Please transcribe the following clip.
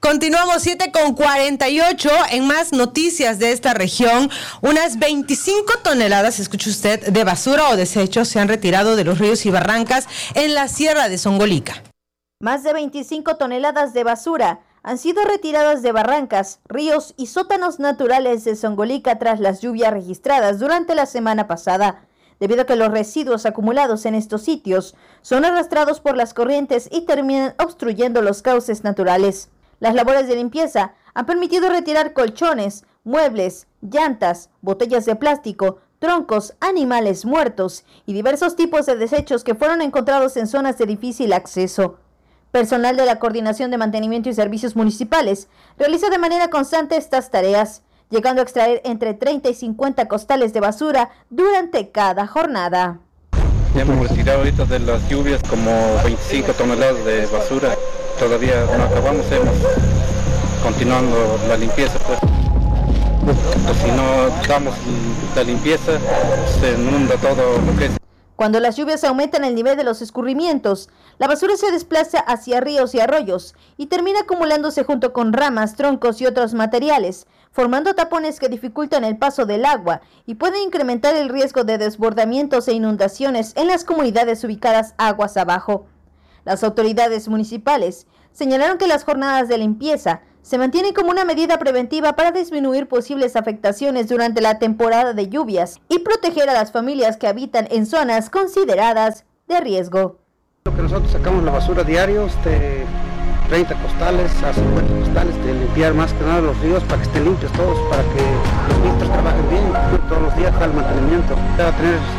Continuamos 7:48 en más noticias de esta región. Unas 25 toneladas, escuche usted, de basura o desechos se han retirado de los ríos y barrancas en la sierra de Songolica. Más de 25 toneladas de basura han sido retiradas de barrancas, ríos y sótanos naturales de Songolica tras las lluvias registradas durante la semana pasada, debido a que los residuos acumulados en estos sitios son arrastrados por las corrientes y terminan obstruyendo los cauces naturales. Las labores de limpieza han permitido retirar colchones, muebles, llantas, botellas de plástico, troncos, animales muertos y diversos tipos de desechos que fueron encontrados en zonas de difícil acceso. Personal de la Coordinación de Mantenimiento y Servicios Municipales realiza de manera constante estas tareas, llegando a extraer entre 30 y 50 costales de basura durante cada jornada. Ya hemos retirado ahorita de las lluvias como 25 toneladas de basura. Todavía no acabamos, hemos continuando la limpieza, pues si no damos la limpieza, se inunda todo lo que es. Cuando las lluvias aumentan el nivel de los escurrimientos, la basura se desplaza hacia ríos y arroyos y termina acumulándose junto con ramas, troncos y otros materiales, formando tapones que dificultan el paso del agua y pueden incrementar el riesgo de desbordamientos e inundaciones en las comunidades ubicadas aguas abajo. Las autoridades municipales señalaron que las jornadas de limpieza se mantienen como una medida preventiva para disminuir posibles afectaciones durante la temporada de lluvias y proteger a las familias que habitan en zonas consideradas de riesgo. Lo que nosotros sacamos la basura diario, 30 costales a 50 costales, de limpiar más que nada los ríos para que estén limpios todos, para que los ministros trabajen bien, todos los días al mantenimiento. Para tener